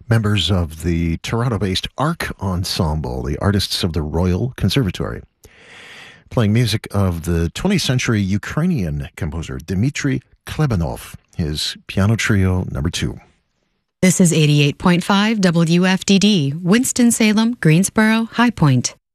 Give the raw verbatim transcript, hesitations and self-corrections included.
members of the Toronto-based Arc Ensemble, the artists of the Royal Conservatory, playing music of the twentieth century Ukrainian composer Dmitry Klebanov, his piano trio number two. This is eighty-eight point five W F D D, Winston-Salem, Greensboro, High Point.